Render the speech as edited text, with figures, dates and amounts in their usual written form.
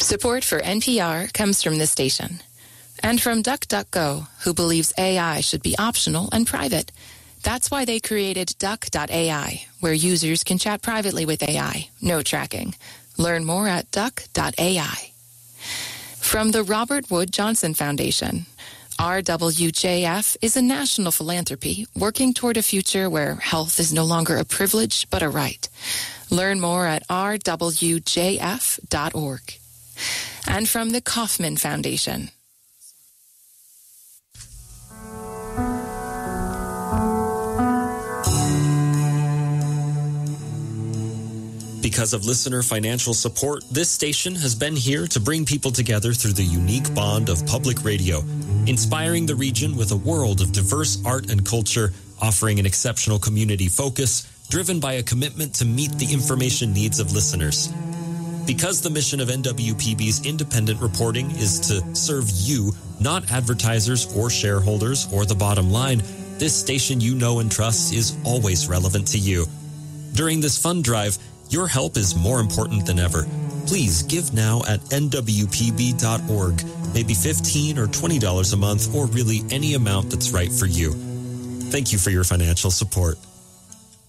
Support for NPR comes from this station and from DuckDuckGo, who believes AI should be optional and private. That's why they created Duck.ai, where users can chat privately with AI. No tracking. Learn more at Duck.ai. From the Robert Wood Johnson Foundation, RWJF is a national philanthropy working toward a future where health is no longer a privilege but a right. Learn more at rwjf.org. And from the Kauffman Foundation. Because of listener financial support, this station has been here to bring people together through the unique bond of public radio, inspiring the region with a world of diverse art and culture, offering an exceptional community focus, driven by a commitment to meet the information needs of listeners. Because the mission of NWPB's independent reporting is to serve you, not advertisers or shareholders or the bottom line, this station you know and trust is always relevant to you. During this fund drive, your help is more important than ever. Please give now at nwpb.org, maybe $15 or $20 a month, or really any amount that's right for you. Thank you for your financial support.